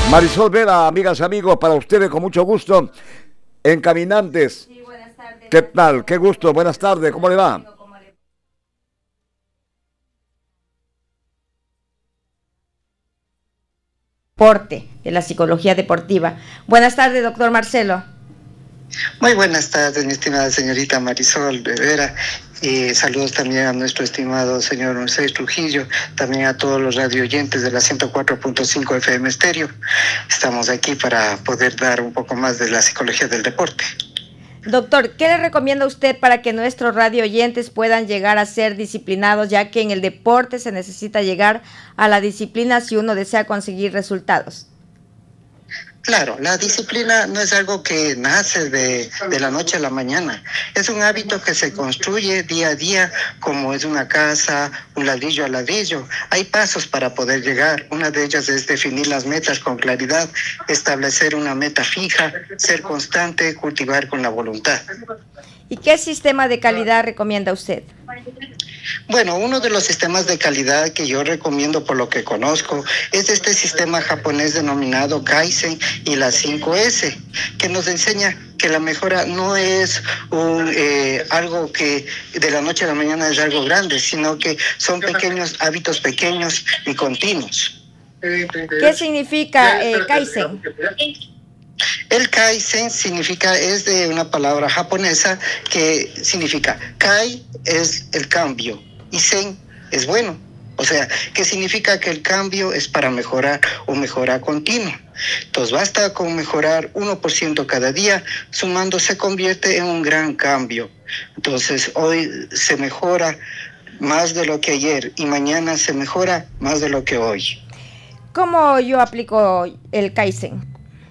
Marisol Vera, amigas y amigos, para ustedes con mucho gusto, en Caminantes. Sí, buenas tardes. ¿Qué tal? Qué gusto, buenas tardes, ¿cómo le va? Deporte, de la psicología deportiva. Buenas tardes, doctor Marcelo. Muy buenas tardes, mi estimada señorita Marisol Rivera. Y saludos también a nuestro estimado señor Moisés Trujillo, también a todos los radio oyentes de la 104.5 FM Estéreo. Estamos aquí para poder dar un poco más de la psicología del deporte. Doctor, ¿qué le recomienda usted para que nuestros radio oyentes puedan llegar a ser disciplinados, ya que en el deporte se necesita llegar a la disciplina si uno desea conseguir resultados? Claro, la disciplina no es algo que nace de la noche a la mañana. Es un hábito que se construye día a día, como es una casa, un ladrillo a ladrillo. Hay pasos para poder llegar. Una de ellas es definir las metas con claridad, establecer una meta fija, ser constante, cultivar con la voluntad. ¿Y qué sistema de calidad recomienda usted? Bueno, uno de los sistemas de calidad que yo recomiendo por lo que conozco es este sistema japonés denominado Kaizen y la 5S, que nos enseña que la mejora no es algo que de la noche a la mañana es algo grande, sino que son pequeños hábitos pequeños y continuos. ¿Qué significa Kaizen? El Kaizen es de una palabra japonesa que significa Kai es el cambio y Zen es bueno. O sea, que significa que el cambio es para mejorar o mejora continua. Entonces basta con mejorar 1% cada día, sumando se convierte en un gran cambio. Entonces hoy se mejora más de lo que ayer y mañana se mejora más de lo que hoy. ¿Cómo yo aplico el Kaizen?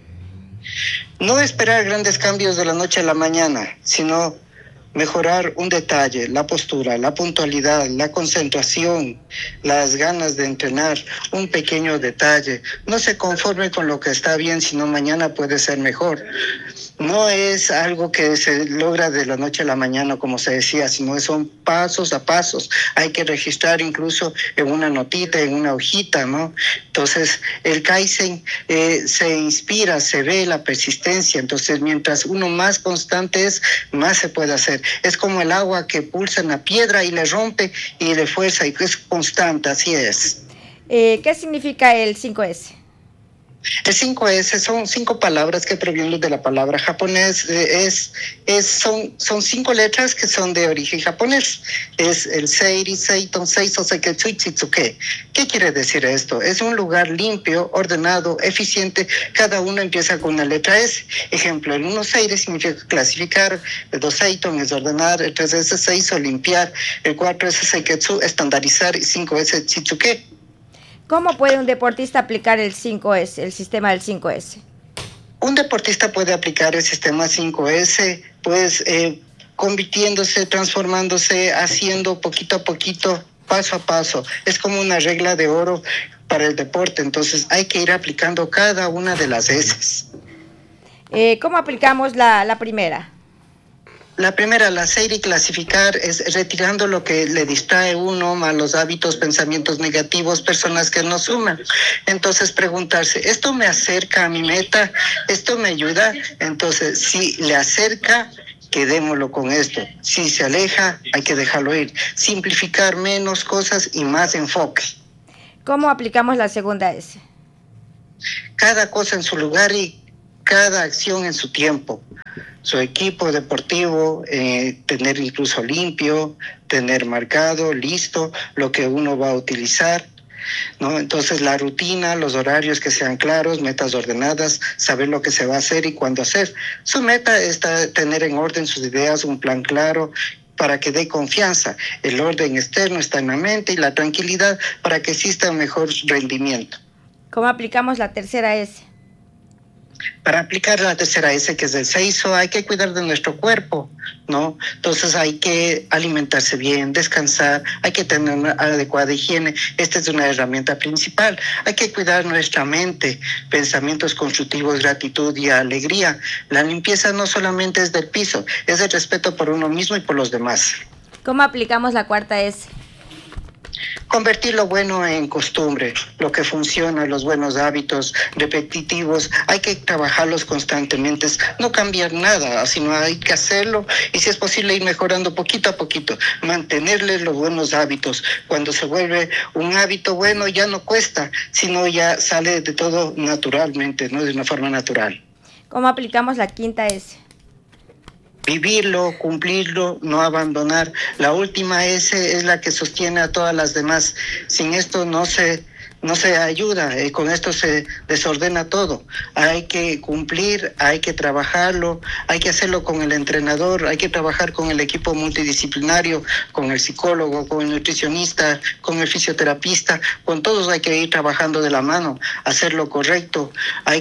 No esperar grandes cambios de la noche a la mañana, sino mejorar un detalle, la postura, la puntualidad, la concentración, las ganas de entrenar, un pequeño detalle. No se conforme con lo que está bien, sino mañana puede ser mejor. No es algo que se logra de la noche a la mañana, como se decía, sino son pasos a pasos. Hay que registrar incluso en una notita, en una hojita, ¿no? Entonces, el Kaizen se inspira, se ve la persistencia. Entonces, mientras uno más constante es, más se puede hacer. Es como el agua que pulsa en la piedra y le rompe y le fuerza, y es constante, así es. ¿Qué significa el 5S? El 5S son 5 palabras que provienen de la palabra japonés. Son 5 letras que son de origen japonés. Es el Seiri, Seiton, Seiso, Seketsu y Chitsuke. ¿Qué quiere decir esto? Es un lugar limpio, ordenado, eficiente. Cada uno empieza con una letra S. Ejemplo, el 1 Seiri significa clasificar, el 2 Seiton es ordenar, el 3 S Seiso limpiar, el 4 S Seketsu estandarizar y 5 S Chitsuke. ¿Cómo puede un deportista aplicar el 5S, el sistema del 5S? Un deportista puede aplicar el sistema 5S, pues convirtiéndose, transformándose, haciendo poquito a poquito, paso a paso. Es como una regla de oro para el deporte, entonces hay que ir aplicando cada una de las S. ¿Cómo aplicamos la primera? La primera, la Seiri clasificar, es retirando lo que le distrae uno, malos hábitos, pensamientos negativos, personas que no suman. Entonces preguntarse, ¿esto me acerca a mi meta? ¿Esto me ayuda? Entonces, si le acerca, quedémoslo con esto. Si se aleja, hay que dejarlo ir. Simplificar menos cosas y más enfoque. ¿Cómo aplicamos la segunda S? Cada cosa en su lugar y cada acción en su tiempo. Su equipo deportivo, tener incluso limpio, tener marcado, listo, lo que uno va a utilizar, ¿no? Entonces la rutina, los horarios que sean claros, metas ordenadas, saber lo que se va a hacer y cuándo hacer. Su meta es tener en orden sus ideas, un plan claro, para que dé confianza. El orden externo está en la mente y la tranquilidad para que exista un mejor rendimiento. ¿Cómo aplicamos la tercera S? Para aplicar la tercera S, que es el Seiso, hay que cuidar de nuestro cuerpo, ¿no? Entonces hay que alimentarse bien, descansar, hay que tener una adecuada higiene. Esta es una herramienta principal. Hay que cuidar nuestra mente, pensamientos constructivos, gratitud y alegría. La limpieza no solamente es del piso, es el respeto por uno mismo y por los demás. ¿Cómo aplicamos la cuarta S? Convertir lo bueno en costumbre, lo que funciona, los buenos hábitos repetitivos, hay que trabajarlos constantemente, no cambiar nada, sino hay que hacerlo y si es posible ir mejorando poquito a poquito, mantenerle los buenos hábitos. Cuando se vuelve un hábito bueno ya no cuesta, sino ya sale de todo naturalmente, ¿no? De una forma natural. ¿Cómo aplicamos la quinta S? Vivirlo, cumplirlo, no abandonar. La última S es la que sostiene a todas las demás. Sin esto no se ayuda, con esto se desordena todo. Hay que cumplir, hay que trabajarlo, hay que hacerlo con el entrenador, hay que trabajar con el equipo multidisciplinario, con el psicólogo, con el nutricionista, con el fisioterapista, con todos hay que ir trabajando de la mano, hacer lo correcto. Hay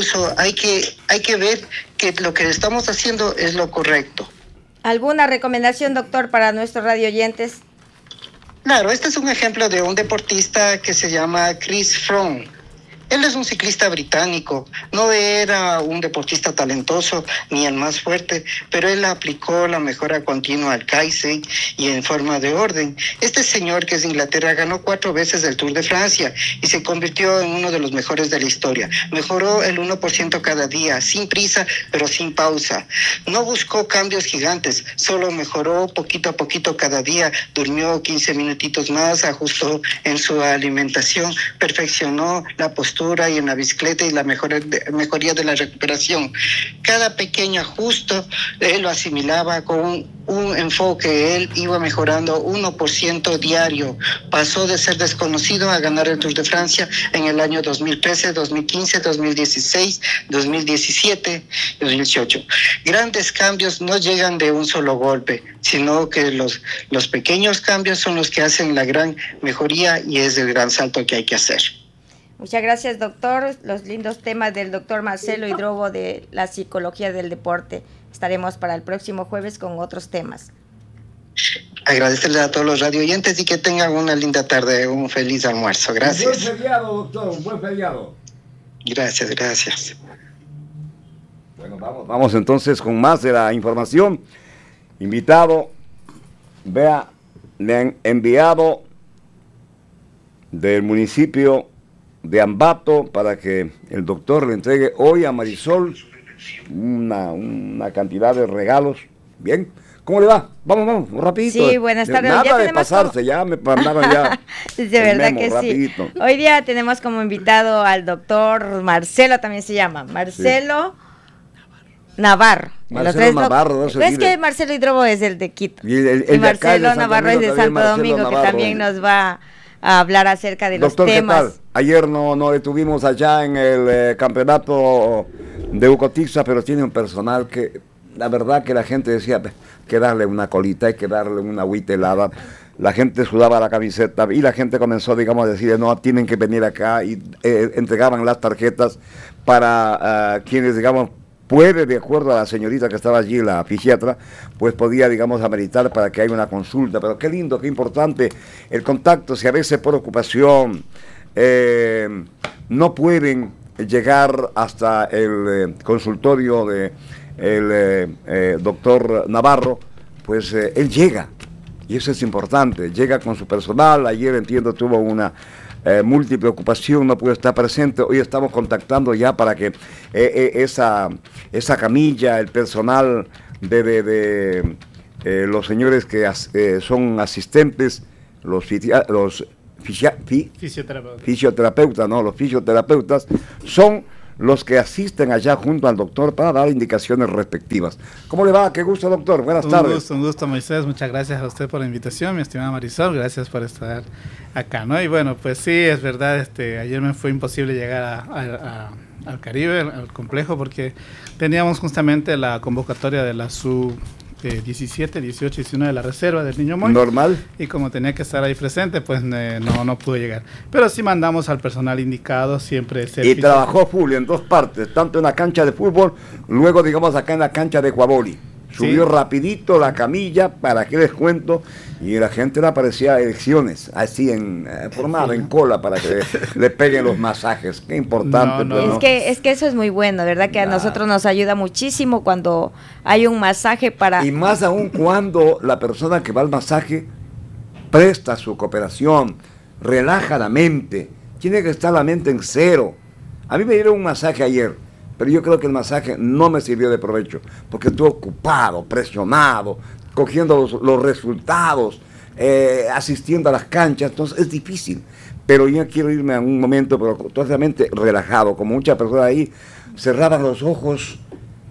que ver que lo que estamos haciendo es lo correcto. ¿Alguna recomendación, doctor, para nuestros radio oyentes? Claro, este es un ejemplo de un deportista que se llama Chris Froome. Él es un ciclista británico, no era un deportista talentoso ni el más fuerte, pero él aplicó la mejora continua al Kaizen y en forma de orden. Este señor, que es de Inglaterra, ganó 4 veces el Tour de Francia y se convirtió en uno de los mejores de la historia. Mejoró el 1% cada día, sin prisa, pero sin pausa. No buscó cambios gigantes, solo mejoró poquito a poquito cada día. Durmió 15 minutitos más, ajustó en su alimentación, perfeccionó la postura y en la bicicleta y la mejoría de la recuperación. Cada pequeño ajuste él lo asimilaba con un enfoque. Él iba mejorando 1% diario. Pasó de ser desconocido a ganar el Tour de Francia en el año 2013, 2015, 2016, 2017, 2018. Grandes cambios no llegan de un solo golpe, sino que los pequeños cambios son los que hacen la gran mejoría y es el gran salto que hay que hacer. Muchas gracias, doctor. Los lindos temas del doctor Marcelo Hidrobo de la psicología del deporte. Estaremos para el próximo jueves con otros temas. Agradecerles a todos los radio oyentes y que tengan una linda tarde, un feliz almuerzo. Gracias. Un buen feriado, doctor, un buen feriado. Gracias. Bueno, vamos entonces con más de la información. Invitado, vea, le han enviado del municipio de Ambato para que el doctor le entregue hoy a Marisol una cantidad de regalos. Bien, ¿cómo le va? Vamos, rapidito. Sí, buenas tardes. Nada ya de pasarse, ya me mandaron ya. De verdad memo, que rapidito. Sí. Hoy día tenemos como invitado al doctor Marcelo, también se llama, Marcelo Navarro. Marcelo Navarro, no se olvide. Es que Marcelo Hidrobo es el de Quito. Y Marcelo Navarro es de Santo Domingo, que también nos va a hablar acerca de doctor, los temas. ¿qué tal? Ayer no detuvimos allá en el campeonato de Ucotiza, pero tiene un personal que la verdad que la gente decía que darle una colita, hay que darle una agüita helada. La gente sudaba la camiseta y la gente comenzó, digamos, a decir, no, tienen que venir acá, y entregaban las tarjetas para quienes, digamos, puede, de acuerdo a la señorita que estaba allí, la fisiatra, pues podía, digamos, ameritar para que haya una consulta. Pero qué lindo, qué importante el contacto. Si a veces por ocupación no pueden llegar hasta el consultorio de el doctor Navarro, pues él llega, y eso es importante, llega con su personal. Ayer, entiendo, tuvo una múltiple ocupación, no pudo estar presente. Hoy estamos contactando ya para que esa camilla, el personal de los señores que son asistentes, los fisioterapeutas, no, los fisioterapeutas son los que asisten allá junto al doctor para dar indicaciones respectivas. ¿Cómo le va? Qué gusto, doctor. Buenas tardes. Un gusto, Moisés. Muchas gracias a usted por la invitación, mi estimada Marisol. Gracias por estar acá, ¿no? Y bueno, pues sí, es verdad, ayer me fue imposible llegar al Caribe, al complejo, porque teníamos justamente la convocatoria de la sub-17, 18, 19 de la reserva del Niño Moy. Normal. Y como tenía que estar ahí presente, pues no pude llegar. Pero sí mandamos al personal indicado, siempre. Y trabajó full en 2 partes, tanto en la cancha de fútbol, luego, digamos, acá en la cancha de Cuaboli. Subió rapidito la camilla, para que les cuento, y la gente le aparecía elecciones, así formada en cola, para que le peguen los masajes. Qué importante. No. Es que eso es muy bueno, ¿verdad? Que a nosotros nos ayuda muchísimo cuando hay un masaje para... Y más aún cuando la persona que va al masaje presta su cooperación, relaja la mente, tiene que estar la mente en cero. A mí me dieron un masaje ayer, pero yo creo que el masaje no me sirvió de provecho, porque estuve ocupado, presionado, cogiendo los resultados, asistiendo a las canchas, entonces es difícil. Pero yo quiero irme a un momento pero totalmente relajado, como muchas personas ahí cerraban los ojos,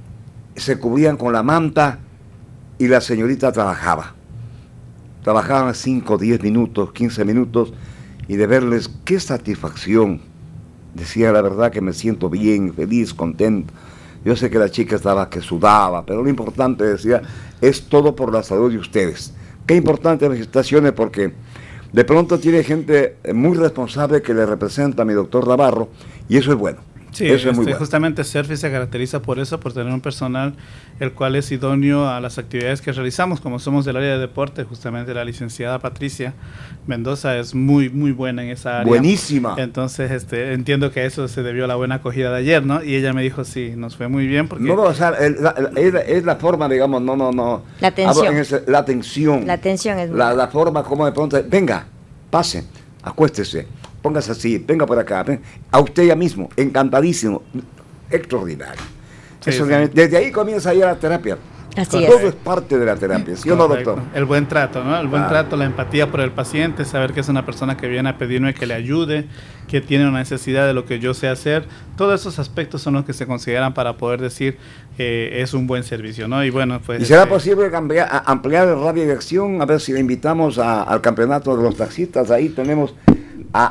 se cubrían con la manta y la señorita trabajaba. Trabajaban 5, 10 minutos, 15 minutos, y de verles qué satisfacción. Decía, la verdad que me siento bien, feliz, contento. Yo sé que la chica estaba que sudaba, pero lo importante, decía, es todo por la salud de ustedes. Qué importante las estaciones, porque de pronto tiene gente muy responsable que le representa a mi doctor Navarro, y eso es bueno. Sí, eso es muy bueno. Justamente Serfi se caracteriza por eso, por tener un personal el cual es idóneo a las actividades que realizamos. Como somos del área de deporte, justamente la licenciada Patricia Mendoza es muy buena en esa área. Buenísima. Entonces entiendo que a eso se debió a la buena acogida de ayer, ¿no? Y ella me dijo, sí, nos fue muy bien porque... No, o sea, es la forma, digamos, no. La atención. La atención. La atención es la forma como de pronto, venga, pase, acuéstese, póngase así, venga por acá, a usted ya mismo, encantadísimo, extraordinario. Sí, Eso, sí. Desde ahí comienza ya la terapia. Así Todo es. es parte de la terapia, ¿sí o no, doctor? El buen trato, ¿no? El buen Ah. trato, la empatía por el paciente, saber que es una persona que viene a pedirme que le ayude, que tiene una necesidad de lo que yo sé hacer. Todos esos aspectos son los que se consideran para poder decir es un buen servicio, ¿no? Y bueno, pues... ¿Y será posible ampliar el radio de acción? A ver si le invitamos al campeonato de los taxistas. Ahí tenemos a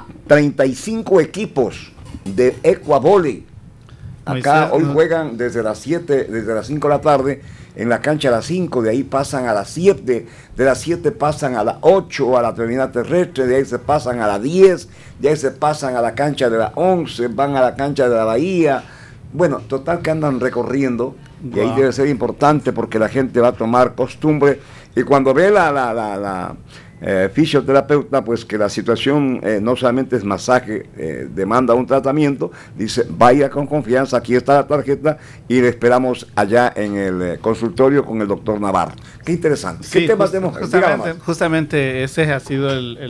35 equipos de Ecuavole. Acá hoy juegan desde las 7, desde las 5 de la tarde, en la cancha a las 5, de ahí pasan a las 7, de las 7 pasan a las 8 a la terminal terrestre, de ahí se pasan a las 10, de ahí se pasan a la cancha de las 11, van a la cancha de la Bahía. Bueno, total que andan recorriendo, y ahí debe ser importante porque la gente va a tomar costumbre, y cuando ve la fisioterapeuta, pues que la situación no solamente es masaje, demanda un tratamiento, dice, vaya con confianza, aquí está la tarjeta y le esperamos allá en el consultorio con el doctor Navarro. Qué interesante. Sí, ¿Qué temas tenemos? justamente ese ha sido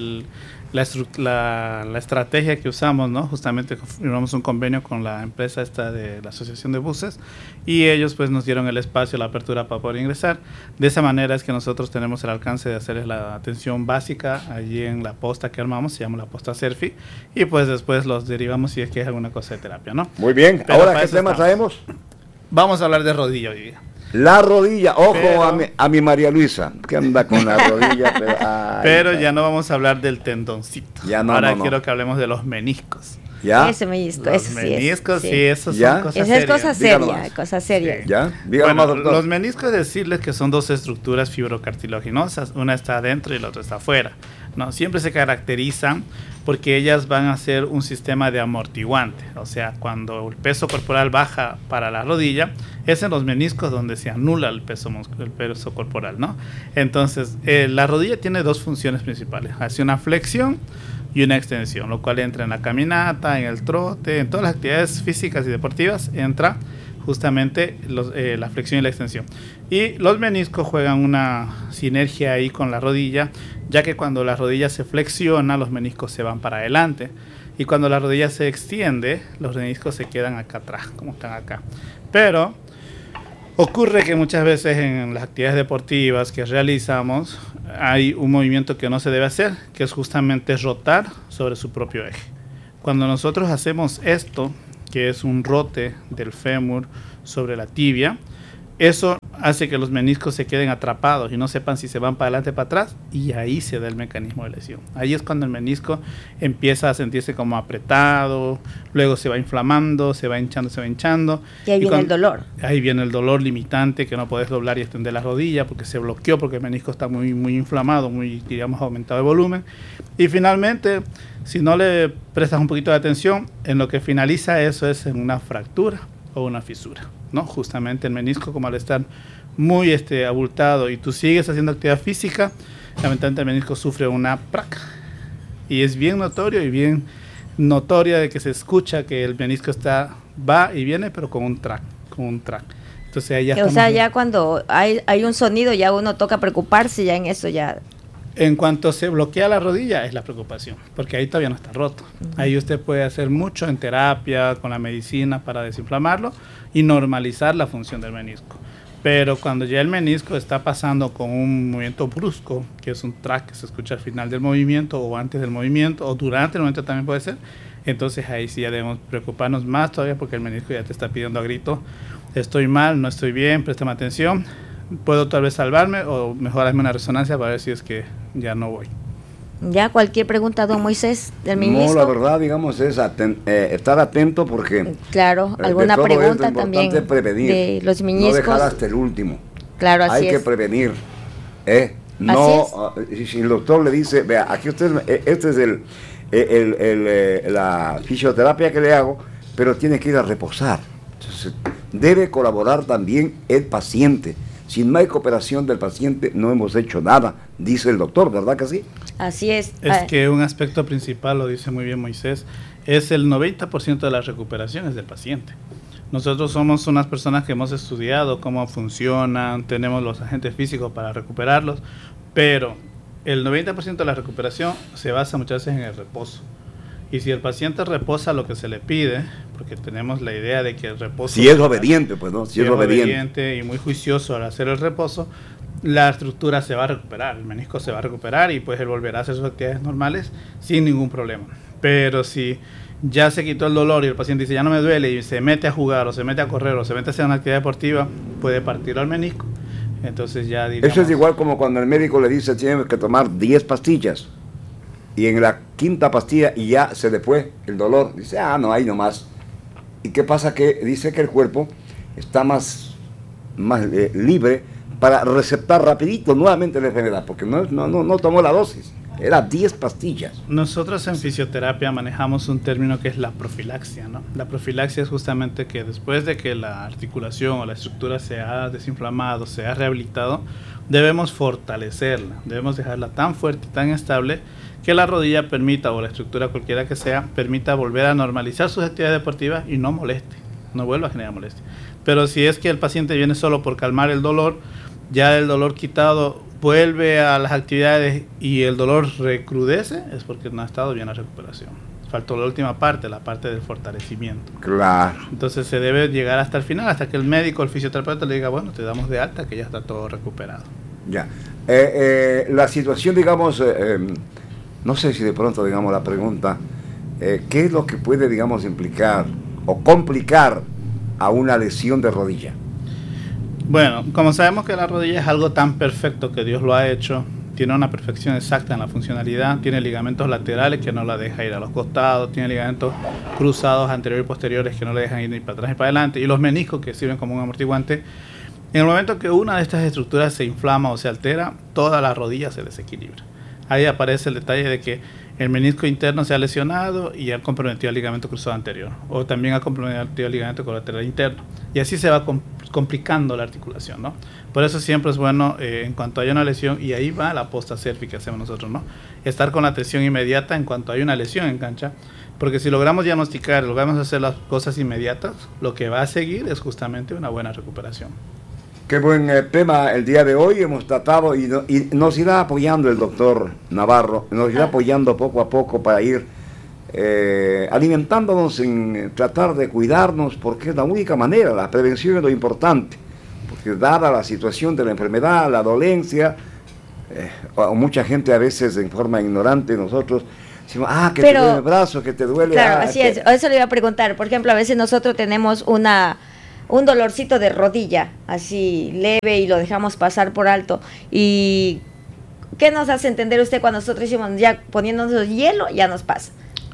la estrategia que usamos, ¿no? Justamente firmamos un convenio con la empresa esta de la Asociación de Buses y ellos pues nos dieron el espacio, la apertura para poder ingresar. De esa manera es que nosotros tenemos el alcance de hacerles la atención básica allí en la posta que armamos, se llama la posta Serfi, y pues después los derivamos si es que es alguna cosa de terapia, ¿no? Muy bien. Pero Ahora, ¿qué tema traemos? Vamos a hablar de rodilla hoy día. La rodilla, ojo, Pero, a mi María Luisa, que anda con la rodilla. Pero ya no vamos a hablar del tendoncito. Ya no, Ahora no. quiero que hablemos de los meniscos. ¿Ya? Ese menisco, Los eso meniscos, sí sí, es. esos ¿Ya? son cosas Esa es serias. cosa Dígalo seria, más. cosa seria. Sí. ¿Ya? Dígalo Bueno, más, doctor. los meniscos, decirles que son dos estructuras fibrocartilaginosas, una está adentro y la otra está afuera, ¿no? Siempre se caracterizan porque ellas van a ser un sistema de amortiguante, o sea, cuando el peso corporal baja para la rodilla, es en los meniscos donde se anula el peso corporal, ¿no? Entonces, la rodilla tiene dos funciones principales, hace una flexión y una extensión, lo cual entra en la caminata, en el trote, en todas las actividades físicas y deportivas, entra justamente la flexión y la extensión. Y los meniscos juegan una sinergia ahí con la rodilla, ya que cuando la rodilla se flexiona, los meniscos se van para adelante. Y cuando la rodilla se extiende, los meniscos se quedan acá atrás, como están acá. Pero ocurre que muchas veces en las actividades deportivas que realizamos, hay un movimiento que no se debe hacer, que es justamente rotar sobre su propio eje. Cuando nosotros hacemos esto, que es un rote del fémur sobre la tibia, eso hace que los meniscos se queden atrapados y no sepan si se van para adelante o para atrás, y ahí se da el mecanismo de lesión. Ahí es cuando el menisco empieza a sentirse como apretado, luego se va inflamando, se va hinchando. Y ahí viene el dolor. Ahí viene el dolor limitante, que no puedes doblar y extender la rodilla porque se bloqueó, porque el menisco está muy inflamado, muy, digamos, aumentado de volumen. Y finalmente, si no le prestas un poquito de atención, en lo que finaliza eso es en una fractura o una fisura, ¿no? Justamente el menisco, como al estar muy abultado y tú sigues haciendo actividad física, lamentablemente el menisco sufre una placa. Y es bien notorio y bien notoria de que se escucha que el menisco va y viene, pero con un track. Entonces ahí ya O sea, ya cuando hay un sonido, ya uno toca preocuparse, ya en eso ya... En cuanto se bloquea la rodilla es la preocupación, porque ahí todavía no está roto. Ahí usted puede hacer mucho en terapia, con la medicina para desinflamarlo y normalizar la función del menisco. Pero cuando ya el menisco está pasando con un movimiento brusco, que es un track que se escucha al final del movimiento o antes del movimiento o durante el movimiento también puede ser, entonces ahí sí ya debemos preocuparnos más todavía porque el menisco ya te está pidiendo a grito, estoy mal, no estoy bien, préstame atención, puedo tal vez salvarme o mejor hazme una resonancia para ver si es que ya no voy. Ya, cualquier pregunta, don Moisés, del menisco. No, la verdad, digamos, es estar atento porque... Claro, alguna pregunta también prevenir, de los meniscos. No dejar hasta el último. Claro, así Hay que prevenir. No, si el doctor le dice, vea, aquí usted, este es la fisioterapia que le hago, pero tiene que ir a reposar. Entonces, debe colaborar también el paciente. Si no hay cooperación del paciente, no hemos hecho nada, dice el doctor, ¿verdad que sí? Así es. Es que un aspecto principal, lo dice muy bien Moisés, es el 90% de las recuperaciones del paciente. Nosotros somos unas personas que hemos estudiado cómo funcionan, tenemos los agentes físicos para recuperarlos, pero el 90% de la recuperación se basa muchas veces en el reposo. Y si el paciente reposa lo que se le pide, porque tenemos la idea de que el reposo... Si es obediente, pues no, si es obediente y muy juicioso al hacer el reposo, la estructura se va a recuperar, el menisco se va a recuperar y pues él volverá a hacer sus actividades normales sin ningún problema. Pero si ya se quitó el dolor y el paciente dice ya no me duele y se mete a jugar o se mete a correr o se mete a hacer una actividad deportiva, puede partir al menisco. Entonces ya digamos... Eso es igual como cuando el médico le dice tienes que tomar 10 pastillas. Y en la quinta pastilla y ya se le fue el dolor. Dice, no, ahí nomás. ¿Y qué pasa? Que dice que el cuerpo está más libre para receptar rapidito nuevamente la enfermedad, porque no tomó la dosis. Era 10 pastillas. Nosotros en fisioterapia manejamos un término que es la profilaxia, ¿no? La profilaxia es justamente que después de que la articulación o la estructura se ha desinflamado, se ha rehabilitado, debemos fortalecerla, debemos dejarla tan fuerte y tan estable que la rodilla permita, o la estructura cualquiera que sea, permita volver a normalizar sus actividades deportivas y no moleste, no vuelva a generar molestia. Pero si es que el paciente viene solo por calmar el dolor, ya el dolor quitado vuelve a las actividades y el dolor recrudece, es porque no ha estado bien la recuperación. Faltó la última parte, la parte del fortalecimiento. Claro. Entonces se debe llegar hasta el final, hasta que el médico, el fisioterapeuta le diga, bueno, te damos de alta, que ya está todo recuperado. Ya. La situación, digamos... no sé si de pronto, digamos, la pregunta, ¿qué es lo que puede, digamos, implicar o complicar a una lesión de rodilla? Bueno, como sabemos que la rodilla es algo tan perfecto que Dios lo ha hecho, tiene una perfección exacta en la funcionalidad, tiene ligamentos laterales que no la deja ir a los costados, tiene ligamentos cruzados anteriores y posteriores que no le dejan ir ni para atrás ni para adelante, y los meniscos que sirven como un amortiguante. En el momento que una de estas estructuras se inflama o se altera, toda la rodilla se desequilibra. Ahí aparece el detalle de que el menisco interno se ha lesionado y ha comprometido el ligamento cruzado anterior, o también ha comprometido el ligamento colateral interno, y así se va complicando la articulación, ¿no? Por eso siempre es bueno, en cuanto haya una lesión, y ahí va la posta selfie que hacemos nosotros, ¿no? Estar con la atención inmediata en cuanto hay una lesión en cancha, porque si logramos diagnosticar, logramos hacer las cosas inmediatas, lo que va a seguir es justamente una buena recuperación. Qué buen tema el día de hoy, hemos tratado y nos irá apoyando el doctor Navarro, nos irá apoyando poco a poco para ir alimentándonos en tratar de cuidarnos, porque es la única manera, la prevención es lo importante, porque dada la situación de la enfermedad, la dolencia, mucha gente a veces en forma ignorante, nosotros decimos, que te duele el brazo, que te duele... Claro, así es, eso le iba a preguntar, por ejemplo, a veces nosotros tenemos un dolorcito de rodilla, así leve, y lo dejamos pasar por alto. ¿Y qué nos hace entender usted cuando nosotros decimos ya poniéndonos hielo, ya nos pasa?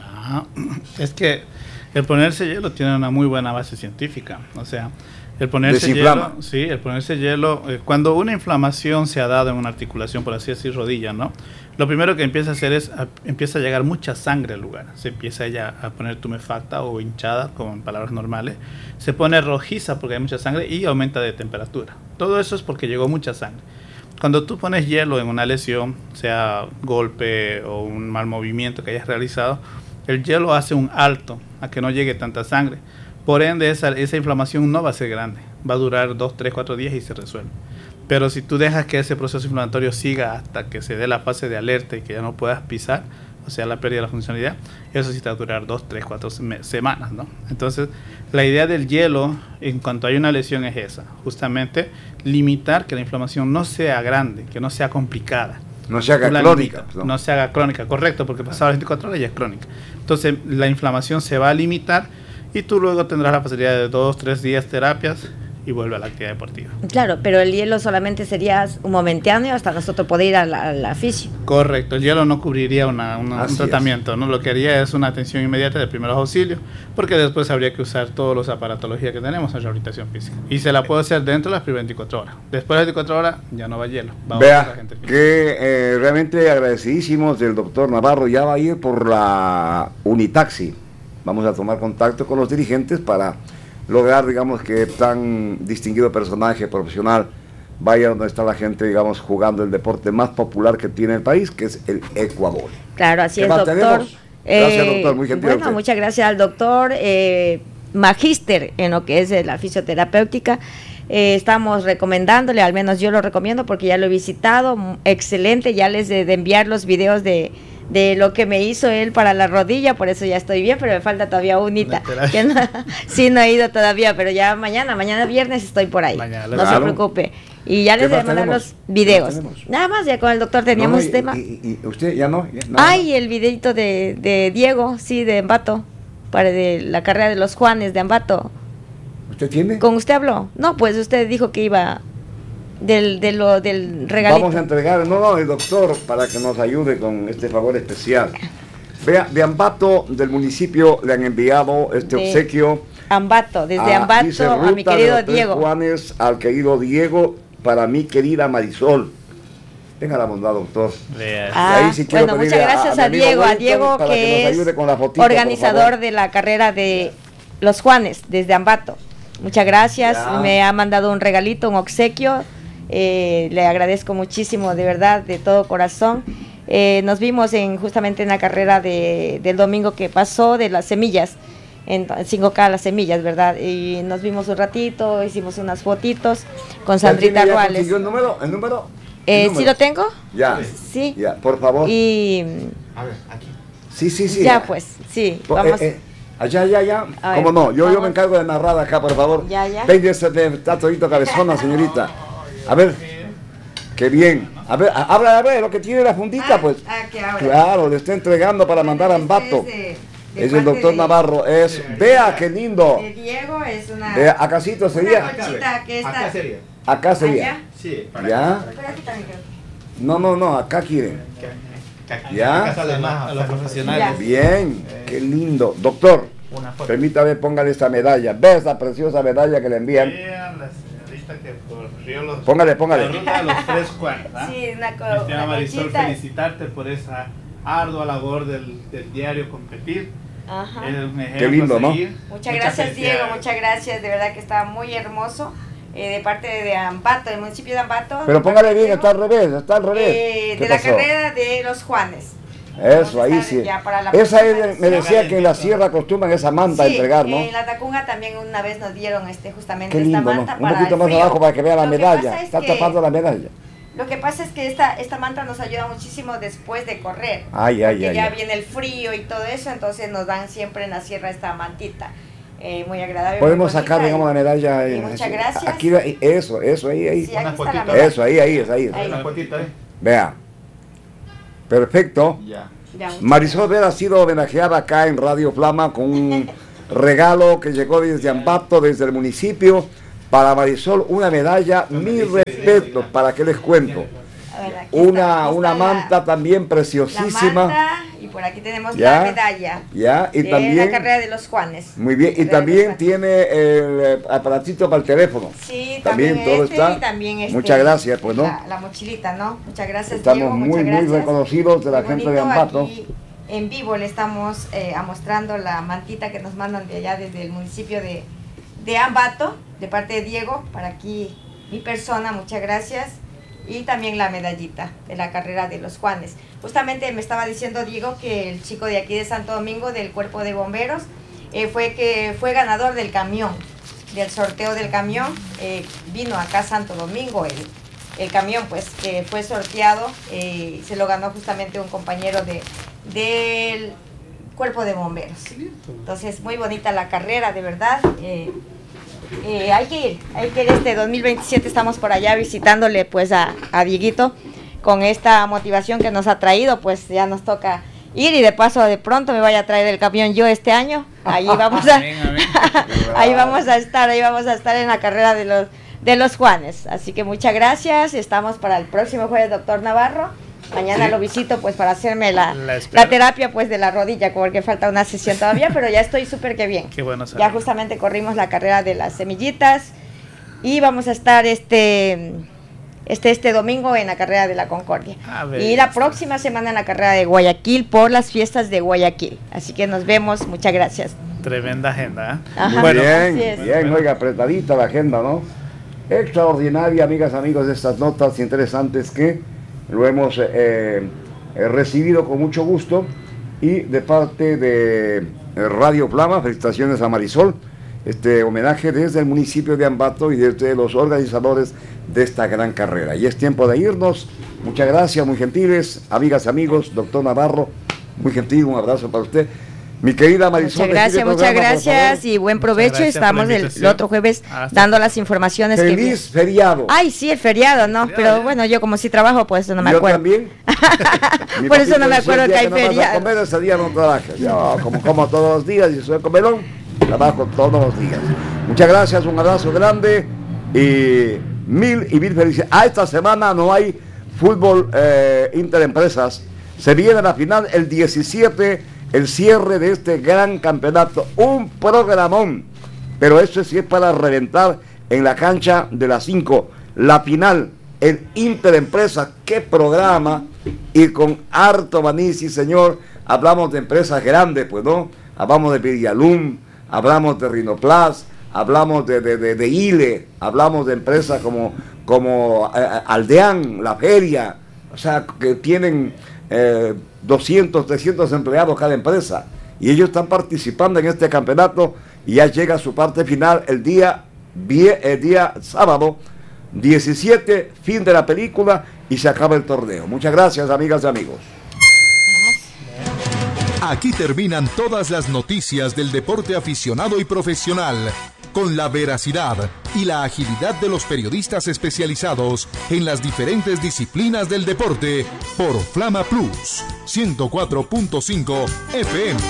Es que el ponerse hielo tiene una muy buena base científica. O sea, el ponerse hielo, cuando una inflamación se ha dado en una articulación, por así decir, rodilla, ¿no? Lo primero que empieza a hacer es, empieza a llegar mucha sangre al lugar. Se empieza ella a poner tumefacta o hinchada, como en palabras normales. Se pone rojiza porque hay mucha sangre y aumenta de temperatura. Todo eso es porque llegó mucha sangre. Cuando tú pones hielo en una lesión, sea golpe o un mal movimiento que hayas realizado, el hielo hace un alto a que no llegue tanta sangre. Por ende, esa inflamación no va a ser grande. Va a durar 2, 3, 4 días y se resuelve. Pero si tú dejas que ese proceso inflamatorio siga hasta que se dé la fase de alerta y que ya no puedas pisar, o sea, la pérdida de la funcionalidad, eso sí te va a durar 2, 3, 4 semanas, ¿no? Entonces, la idea del hielo, en cuanto hay una lesión, es esa, justamente limitar que la inflamación no sea grande, que no sea complicada. No se haga crónica. No se haga crónica, correcto, porque pasado las 24 horas ya es crónica. Entonces, la inflamación se va a limitar y tú luego tendrás la facilidad de 2, 3 días terapias y vuelve a la actividad deportiva. Claro, pero el hielo solamente sería un momentáneo hasta nosotros poder ir a la fisio. Correcto, el hielo no cubriría un tratamiento, es. ¿no? Lo que haría es una atención inmediata de primeros auxilios, porque después habría que usar todos los aparatologías que tenemos en rehabilitación física. Y se la puede hacer dentro de las primeras 24 horas. Después de las 24 horas ya no va hielo. Va Vea, gente que realmente agradecidísimos del doctor Navarro. Ya va a ir por la Unitaxi. Vamos a tomar contacto con los dirigentes para lograr, digamos, que tan distinguido personaje profesional vaya donde está la gente, digamos, jugando el deporte más popular que tiene el país, que es el Ecuador. Claro, así es, doctor. Gracias, doctor, muy gentil. Bueno, muchas gracias al doctor, magíster en lo que es la fisioterapéutica. Estamos recomendándole, al menos yo lo recomiendo porque ya lo he visitado, excelente, ya les de enviar los videos de lo que me hizo él para la rodilla, por eso ya estoy bien, pero me falta todavía unita. Que no, sí, no he ido todavía, pero ya mañana viernes estoy por ahí. No se preocupe. Y ya les voy a mandar los videos. Nada más, ya con el doctor teníamos tema. ¿Y usted ya no? Ay, el videito de Diego, sí, de Ambato, para de la carrera de los Juanes de Ambato. ¿Usted tiene? ¿Con usted habló? No, pues usted dijo que iba del regalito. Vamos a entregar, el doctor, para que nos ayude con este favor especial. Vea, de Ambato, del municipio, le han enviado este obsequio. Ambato, desde Ambato dice, a mi querido Diego. Juanes, al querido Diego, para mi querida Marisol. Tenga la bondad, doctor. Ahí sí bueno, muchas gracias a Diego que es organizador de la carrera de los Juanes, desde Ambato. Muchas gracias, me ha mandado un regalito, un obsequio. Le agradezco muchísimo, de verdad, de todo corazón. Nos vimos justamente en la carrera del domingo que pasó de las semillas, en 5K las semillas, ¿verdad? Y nos vimos un ratito, hicimos unas fotitos con Sandrita Ruales. ¿El número? ¿Sí lo tengo? Ya. Sí. Ya, por favor. Y a ver, aquí. Sí. Ya, pues, sí. Vamos. Ya. ¿Cómo no? Yo me encargo de narrar acá, por favor. Ya. Está todito cabezona, señorita. A ver. Qué bien. A ver, habla lo que tiene la fundita, pues. Claro, le está entregando para mandar a Ambato. Es el doctor Navarro. Vea, qué lindo. De Diego es una. Vea, acácito sería. Acá sería. Sí. ¿Ya? No, acá quieren. ¿Ya? A los profesionales. Bien, qué lindo. Doctor, permítame, póngale esta medalla. ¿Ve esa preciosa medalla que le envían? Vean la señorita que corrió los... Póngale. La ruta de los 3 Juanes. Sí, Cristiana Marisol, felicitarte por esa ardua labor del diario Competir. Ajá. Qué lindo, ¿no? Muchas gracias, Diego, muchas gracias. De verdad que está muy hermoso. De parte de Ambato, del municipio de Ambato. Pero póngale bien, está al revés. De la carrera de los Juanes. Eso, ahí sí. Esa me decía que en la sierra acostumbran esa manta a entregar, ¿no? En la Tacunga también una vez nos dieron justamente qué lindo, esta manta, ¿no? Un poquito más abajo para que vea la medalla. Está tapando la medalla. Lo que pasa es que esta manta nos ayuda muchísimo después de correr. Porque ya viene el frío y todo eso, entonces nos dan siempre en la sierra esta mantita. Muy agradable. Podemos sacar, digamos, la medalla. Muchas gracias. Aquí, eso, ahí. Sí, una fotito. Eso, ahí. Una fotito, Vea. Perfecto. Ya. Marisol Vera ha sido homenajeada acá en Radio Flama con un regalo que llegó desde Ambato, desde el municipio. Para Marisol, una medalla, mi respeto, ¿para qué les cuento? Ver, una manta también preciosísima. La manta, y por aquí tenemos la medalla. Y también la carrera de los Juanes. Muy bien, y también tiene el aparatito para el teléfono. Sí, también todo está. Y también muchas gracias, pues, ¿no? La mochilita, ¿no? Muchas gracias, estamos Diego, muy reconocidos de la gente de Ambato. Aquí en vivo le estamos mostrando la mantita que nos mandan de allá desde el municipio de Ambato, de parte de Diego, para aquí mi persona, muchas gracias. Y también la medallita de la carrera de los Juanes. Justamente me estaba diciendo Diego que el chico de aquí de Santo Domingo, del cuerpo de bomberos, fue ganador del camión, del sorteo del camión. Vino acá a Santo Domingo el camión pues que fue sorteado, se lo ganó justamente un compañero del cuerpo de bomberos. Entonces muy bonita la carrera, de verdad. Hay que ir este 2027, estamos por allá visitándole pues a Dieguito con esta motivación que nos ha traído, pues ya nos toca ir y de paso de pronto me vaya a traer el camión yo este año. Ahí vamos a ahí vamos a estar en la carrera de los Juanes. Así que muchas gracias. Estamos para el próximo jueves, doctor Navarro. Mañana lo visito pues para hacerme la terapia pues de la rodilla, porque falta una sesión todavía, pero ya estoy súper que bien. Qué bueno saber. Ya justamente corrimos la carrera de las semillitas y vamos a estar este domingo en la carrera de la Concordia. Y la próxima semana en la carrera de Guayaquil por las fiestas de Guayaquil. Así que nos vemos, muchas gracias. Tremenda agenda, ¿eh? Ajá, bueno, bien, oiga, apretadita la agenda, ¿no? Extraordinaria, amigas, amigos, de estas notas interesantes que lo hemos recibido con mucho gusto, y de parte de Radio Flama, felicitaciones a Marisol, este homenaje desde el municipio de Ambato y desde los organizadores de esta gran carrera. Y es tiempo de irnos. Muchas gracias, muy gentiles, amigas, amigos, doctor Navarro, muy gentil, un abrazo para usted. Mi querida Marisol. Muchas gracias y buen provecho. Estamos el otro jueves dando las informaciones. Feliz feriado. Ay, sí, el feriado, ¿no? Pero bueno, yo como si trabajo, pues no me acuerdo. Yo también. Por eso no me acuerdo que hay feriado. Comer ese día no trabajo. Yo como todos los días y soy comelón, trabajo todos los días. Muchas gracias, un abrazo grande y mil felicidades. Esta semana no hay fútbol interempresas. Se viene la final el 17, el cierre de este gran campeonato, un programón, pero eso sí es para reventar en la cancha de las 5, la final, el Interempresas, qué programa, y con harto maní, sí señor, hablamos de empresas grandes, pues no, hablamos de Vidialum, hablamos de Rinoplas, hablamos de ILE, hablamos de empresas como Aldean, La Feria, o sea, que tienen 200, 300 empleados cada empresa, y ellos están participando en este campeonato, y ya llega a su parte final el día sábado 17, fin de la película, y se acaba el torneo. Muchas gracias, amigas y amigos. Aquí terminan todas las noticias del deporte aficionado y profesional, con la veracidad y la agilidad de los periodistas especializados en las diferentes disciplinas del deporte, por Flama Plus 104.5 FM.